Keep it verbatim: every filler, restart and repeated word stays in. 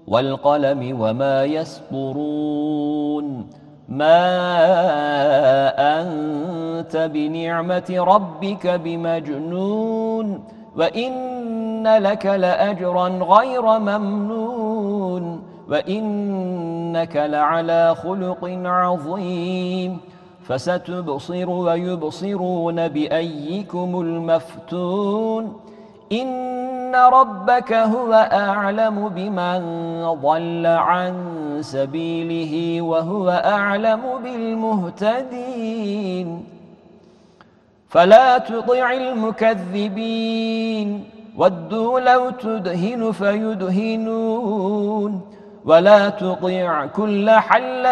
والقلم وما يسطرون ما أنت بنعمة ربك بمجنون وإن لك لأجرا غير ممنون وإنك لعلى خلق عظيم فستبصر ويبصرون بأيكم المفتون إن ربك هو أعلم بمن ضل عن سبيله وهو أعلم بالمهتدين فلا تطع المكذبين ودوا لو تدهن فيدهنون ولا تطع كل حل